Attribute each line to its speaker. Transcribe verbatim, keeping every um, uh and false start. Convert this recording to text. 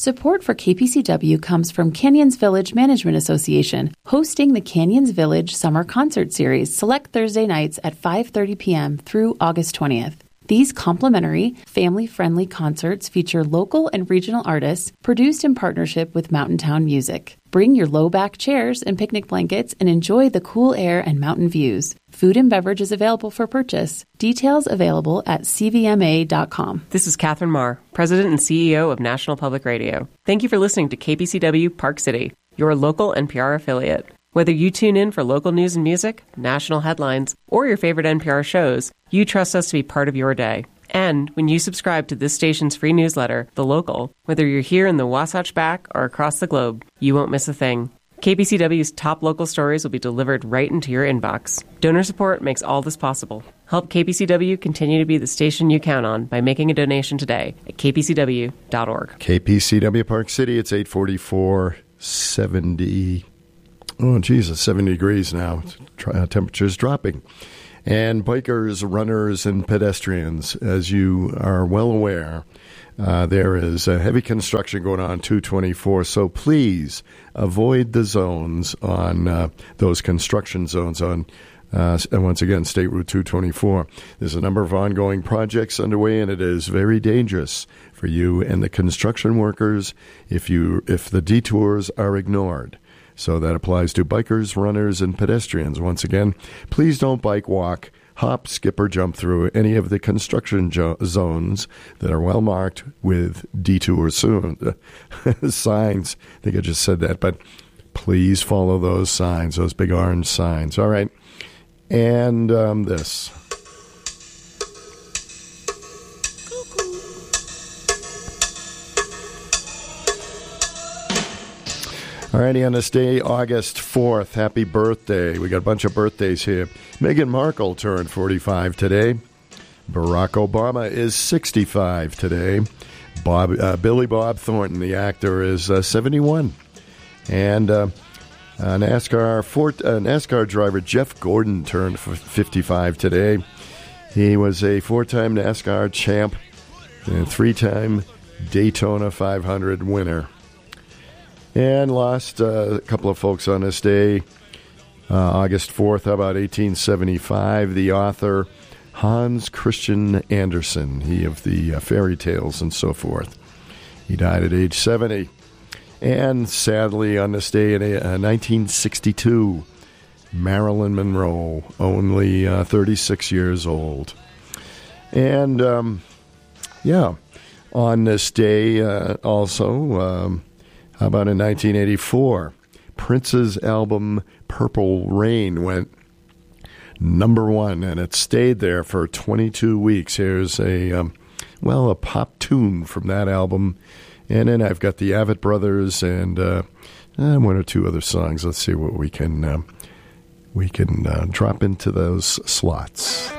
Speaker 1: Support for K P C W comes from Canyons Village Management Association, hosting the Canyons Village Summer Concert Series select Thursday nights at five thirty p.m. through August twentieth. These complimentary, family-friendly concerts feature local and regional artists produced in partnership with Mountain Town Music. Bring your low-back chairs and picnic blankets and enjoy the cool air and mountain views. Food and beverage is available for purchase. Details available at c v m a dot com.
Speaker 2: This is Catherine Marr, President and C E O of National Public Radio. Thank you for listening to K P C W Park City, your local N P R affiliate. Whether you tune in for local news and music, national headlines, or your favorite N P R shows, you trust us to be part of your day. And when you subscribe to this station's free newsletter, The Local, whether you're here in the Wasatch Back or across the globe, you won't miss a thing. K P C W's top local stories will be delivered right into your inbox. Donor support makes all this possible. Help K P C W continue to be the station you count on by making a donation today at k p c w dot org.
Speaker 3: K P C W Park City, it's eight forty-four, seventy. Oh, Jesus, seventy degrees now. Uh, temperature's dropping. And bikers, runners, and pedestrians, as you are well aware, uh, there is a heavy construction going on two twenty-four, so please avoid the zones on uh, those construction zones on, uh, and once again, State Route two twenty-four. There's a number of ongoing projects underway, and it is very dangerous for you and the construction workers if you if the detours are ignored. So that applies to bikers, runners, and pedestrians. Once again, please don't bike, walk, hop, skip, or jump through any of the construction jo- zones that are well marked with detour soon. Signs. I think I just said that, but please follow those signs, those big orange signs. All right. And um, this. Alrighty, on this day, August fourth, happy birthday. We got a bunch of birthdays here. Meghan Markle turned forty-five today. Barack Obama is sixty-five today. Bob, uh, Billy Bob Thornton, the actor, is uh, seventy-one. And uh, uh, NASCAR, Fort, uh, NASCAR driver Jeff Gordon turned f- fifty-five today. He was a four-time NASCAR champ and three-time Daytona five hundred winner. And lost uh, a couple of folks on this day. Uh, August fourth, how about eighteen seventy-five, the author Hans Christian Andersen, he of the uh, fairy tales and so forth. He died at age seventy. And sadly, on this day in uh, nineteen sixty-two, Marilyn Monroe, only uh, thirty-six years old. And, um, yeah, on this day uh, also... Um, How about in nineteen eighty-four, Prince's album Purple Rain went number one, and it stayed there for twenty-two weeks. Here's a, um, well, a pop tune from that album. And then I've got the Avett Brothers and uh, uh, one or two other songs. Let's see what we can, uh, we can uh, drop into those slots.